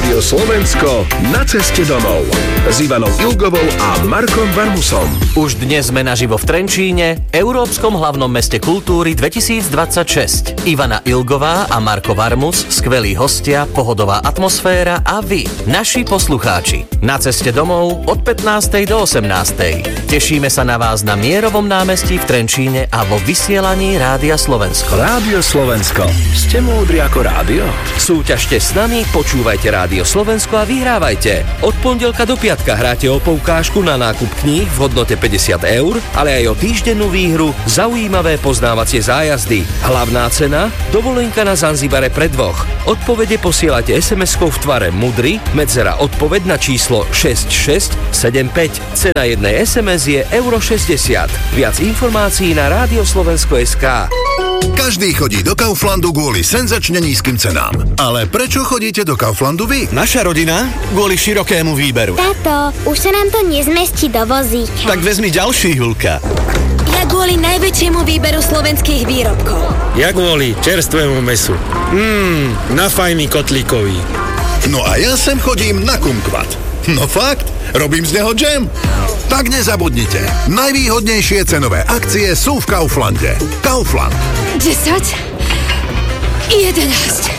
Rádio Slovensko na ceste domov s Ivanou Ilgovou a Markom Varmusom. Už dnes sme naživo v Trenčíne, Európskom hlavnom meste kultúry 2026. Ivana Ilgová a Marko Varmus, skvelí hostia, pohodová atmosféra a vy, naši poslucháči. Na ceste domov od 15. do 18. Tešíme sa na vás na Mierovom námestí v Trenčíne a vo vysielaní Rádia Slovensko. Rádio Slovensko. Ste múdri ako rádio? Súťažte s nami, počúvajte Rádio Slovensko a vyhrávajte. Od pondelka do piatka hráte o poukážku na nákup kníh v hodnote 50 €, ale aj o týždennú výhru zaujímavé poznávacie zájazdy. Hlavná cena? Dovolenka na Zanzibare pre dvoch. Odpovede posielate SMS-kou v tvare Mudry, medzera odpoveď na číslo 6675. Cena jednej SMS je €60. Viac informácií na radioslovensko.sk. Každý chodí do Kauflandu kvôli senzačne nízkym cenám. Ale prečo chodíte do Kauflandu vy? Naša rodina kvôli širokému výberu. Táto, už sa nám to nezmestí do vozíka. Tak vezmi ďalší, Julka. Ja kvôli najväčšiemu výberu slovenských výrobkov. Ja kvôli čerstvému mäsu. Na fajný kotlíkový. No a ja sem chodím na kumkvat. No fakt, robím z neho džem. Tak nezabudnite, najvýhodnejšie cenové akcie sú v Kauflande. Kaufland. 10, 11,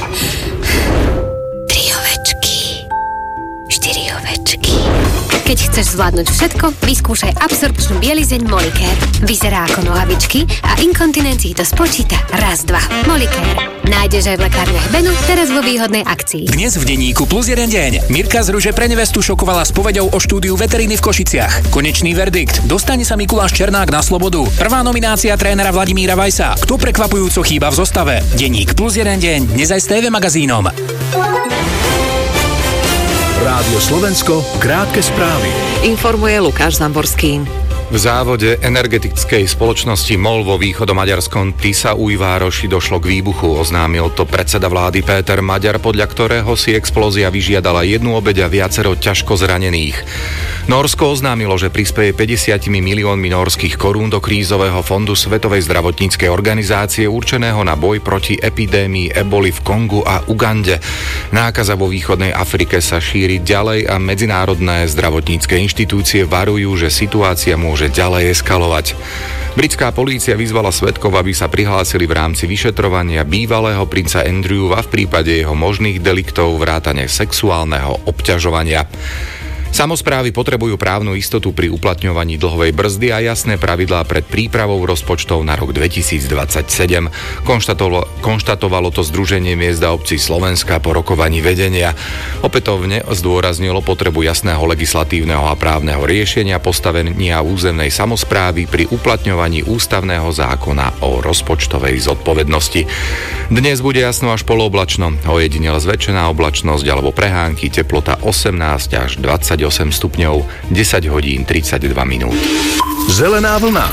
3 ovečky, 4 ovečky. Keď chceš zvládnuť všetko, vyskúšaj absorpčnú bielizeň Molicare. Vyzerá ako nohavičky a inkontinencii to spočíta raz, dva. Molicare. Nájdeš aj v lekárniach Benu, teraz vo výhodnej akcii. Dnes v denníku plus jeden deň. Mirka z Ruže pre nevestu šokovala s povedou o štúdiu veteríny v Košiciach. Konečný verdikt. Dostane sa Mikuláš Černák na slobodu. Prvá nominácia trénera Vladimíra Vajsa. Kto prekvapujúco chýba v zostave? Denník plus jeden deň. Dnes aj s TV magazínom. Rádio Slovensko, krátke správy. Informuje Lukáš Zamborský. V závode energetickej spoločnosti MOL vo východomaďarskom Tisa Ujvároši došlo k výbuchu. Oznámil to predseda vlády Péter Maďar, podľa ktorého si explózia vyžiadala jednu obeť a viacero ťažko zranených. Nórsko oznámilo, že prispeje 50 miliónmi nórskych korún do krízového fondu Svetovej zdravotníckej organizácie určeného na boj proti epidémii eboli v Kongu a Ugande. Nákaza vo východnej Afrike sa šíri ďalej a medzinárodné zdravotnícke inštitúcie varujú, že situácia môže ďalej eskalovať. Britská polícia vyzvala svedkov, aby sa prihlásili v rámci vyšetrovania bývalého princa Andrewa v prípade jeho možných deliktov vrátane sexuálneho obťažovania. Samosprávy potrebujú právnu istotu pri uplatňovaní dlhovej brzdy a jasné pravidlá pred prípravou rozpočtov na rok 2027. Konštatovalo to Združenie miest a obcí Slovenska po rokovaní vedenia. Opätovne zdôraznilo potrebu jasného legislatívneho a právneho riešenia postavenia územnej samosprávy pri uplatňovaní ústavného zákona o rozpočtovej zodpovednosti. Dnes bude jasno až polooblačno, ojedinele zväčšená oblačnosť alebo prehánky, teplota 18 až 28 stupňov, 10 hodín 32 minút. Zelená vlna.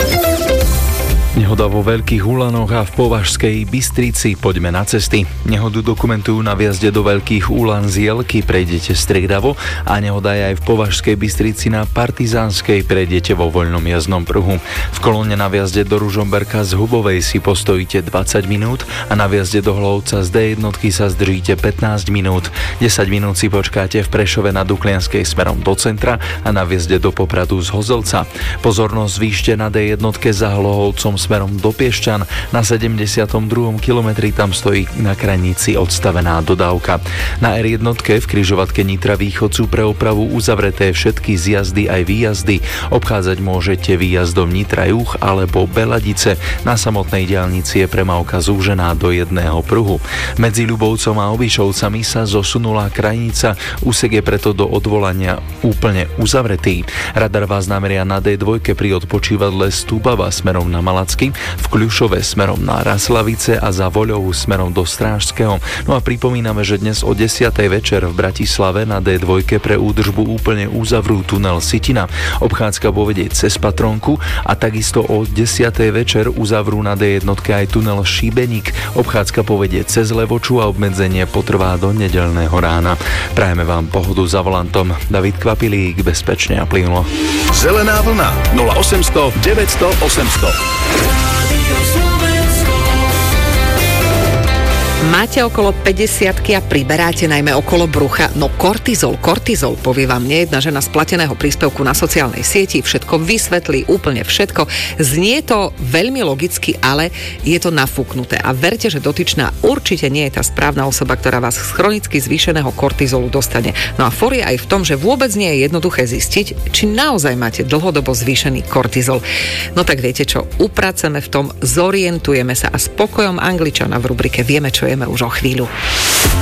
Nehoda vo Veľkých Úlanoch a v Považskej Bystrici. Poďme na cesty. Nehodu dokumentujú na vjazde do Veľkých Úlan z Jelky, prejdete striedavo, a nehoda je aj v Považskej Bystrici na Partizánskej, prejdete vo voľnom jazdnom pruhu. V kolóne na vjazde do Ružomberka z Hubovej si postojíte 20 minút a na vjazde do Hlovca z D1 sa zdržíte 15 minút. 10 minút si počkáte v Prešove na Duklianskej smerom do centra a na vjazde do Popradu z Hozelca. Pozornosť zvýšte na D1 za Hlohovcom smerom do Piešťan. Na 72. kilometri tam stojí na krajnici odstavená dodávka. Na R1 v križovatke Nitra Východ sú pre opravu uzavreté všetky zjazdy aj výjazdy. Obchádzať môžete výjazdom Nitra Juh alebo Beladice. Na samotnej diaľnici je premávka zúžená do jedného pruhu. Medzi Ľubovcom a Obišovcami sa zosunula krajnica. Úsek je preto do odvolania úplne uzavretý. Radar vás nameria na D2 pri odpočívadle Stúbava smerom na Malacky, v Kľušove smerom na Raslavice a za Voľov smerom do Strážského. No a pripomíname, že dnes o 10. večer v Bratislave na D2 pre údržbu úplne uzavrú tunel Sitina. Obchádzka povedie cez Patronku a takisto o 10. večer uzavrú na D1 aj tunel Šibeník. Obchádzka povedie cez Levoču a obmedzenie potrvá do nedeľného rána. Prajeme vám pohodu za volantom. David Kvapilík, bezpečne a plynulo. Zelená vlna 0800 900 800. Máte okolo 50-ky a priberáte najmä okolo brucha, no kortizol, povie vám nejedna žena z plateného príspevku na sociálnej sieti, všetko vysvetlí, úplne všetko. Znie to veľmi logicky, ale je to nafúknuté a verte, že dotyčná určite nie je tá správna osoba, ktorá vás z chronicky zvýšeného kortizolu dostane. No a for je aj v tom, že vôbec nie je jednoduché zistiť, či naozaj máte dlhodobo zvýšený kortizol. No tak viete čo, upraceme v tom, zorientujeme sa a s pokojom Angličana v rubrike Vieme, čo jeme už o chvíľu.